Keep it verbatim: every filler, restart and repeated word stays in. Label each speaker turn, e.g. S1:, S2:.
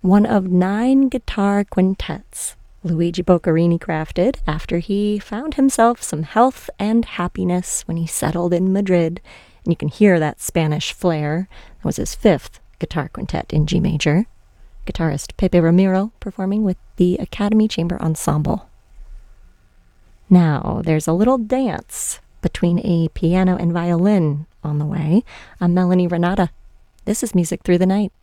S1: one of nine guitar quintets Luigi Boccherini crafted after he found himself some health and happiness when he settled in Madrid. And you can hear that Spanish flair. That was his fifth guitar quintet in G major. Guitarist Pepe Ramiro performing with the Academy Chamber Ensemble. Now, there's a little dance between a piano and violin on the way. I'm Melanie Renata. This is Music Through the Night.